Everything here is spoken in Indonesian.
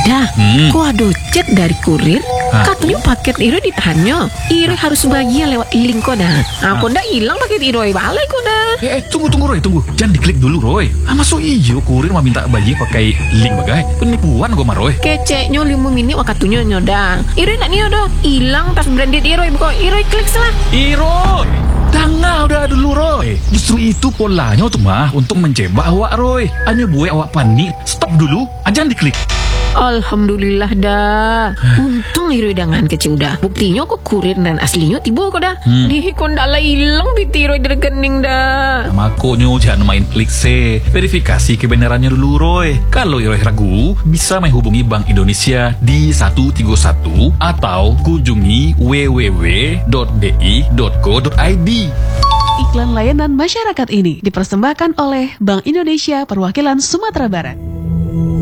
Dah, kok ada chat dari kurir, katanya paket Iro ditahannya. Iro harus bagian lewat link kok dah. Aku dah hilang paket Iro balik kok dah. Tunggu Roy, tunggu. Jangan diklik dulu Roy. Masuk iyo kurir mau minta bayi pakai link bagai. Penipuan gue mah Roy. Keceknya 5 menit wakatunya nyodang. Iro nak niyo dah. Hilang tas branded Iro buka Iro klik salah. Roy, tanggal udah dulu Roy. Justru itu polanya tuh mah untuk menjebak awak Roy. Hanya buat awak panik. Stop dulu, jangan diklik. Alhamdulillah dah. Untung Iro dengan kecil dah. Buktinya kok kurir dan aslinya tiba kok dah. Di kondala hilang bitiro dari rekening dah. Makanya jangan main klik se. Verifikasi kebenarannya dulu Roy. Kalau Roy ragu, bisa menghubungi Bank Indonesia di 131 atau kunjungi www.bi.co.id. Iklan layanan masyarakat ini dipersembahkan oleh Bank Indonesia Perwakilan Sumatera Barat.